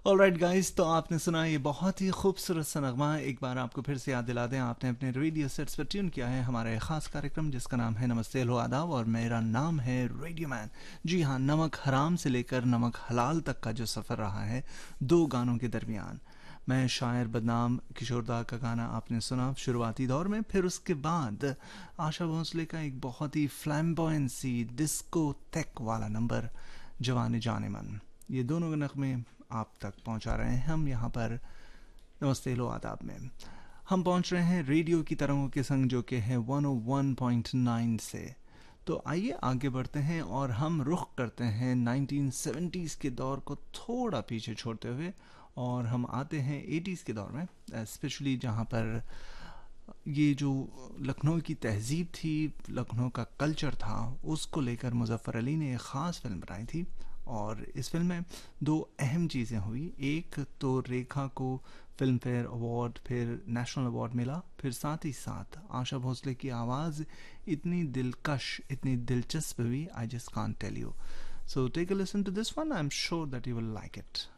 Alright guys, तो आपने सुना ये बहुत ही खूबसूरत सा नगमा। एक बार आपको फिर से याद दिला दें, आपने अपने रेडियो सेट्स पर ट्यून किया है हमारा एक खास कार्यक्रम जिसका नाम है नमस्ते हेलो आदाब, और मेरा नाम है रेडियो मैन। जी हाँ, नमक हराम से लेकर नमक हलाल तक का जो सफ़र रहा है दो गानों के दरमियान। मैं शायर बदनाम किशोरदा का गाना आपने सुना शुरुआती दौर में, फिर उसके बाद आशा भोसले का एक बहुत ही फ्लैम्बॉयंसी डिस्को टेक वाला नंबर जवाने जाने मन। ये दोनों नगमे आप तक पहुंचा रहे हैं हम यहाँ पर नमस्ते लो आदाब में। हम पहुंच रहे हैं रेडियो की तरंगों के संग जो कि है 101.9 से। तो आइए आगे बढ़ते हैं और हम रुख करते हैं 1970s के दौर को थोड़ा पीछे छोड़ते हुए, और हम आते हैं 80s के दौर में, स्पेशली जहाँ पर ये जो लखनऊ की तहजीब थी, लखनऊ का कल्चर था, उसको लेकर मुज़फ़्फ़र अली ने एक ख़ास फिल्म बनाई थी। और इस फिल्म में दो अहम चीज़ें हुई। एक तो रेखा को फिल्म फेयर अवार्ड फिर नेशनल अवार्ड मिला, फिर साथ ही साथ आशा भोसले की आवाज़ इतनी दिलकश, इतनी दिलचस्प हुई, I just can't tell you. So take a listen to this one, I am sure that you will like it.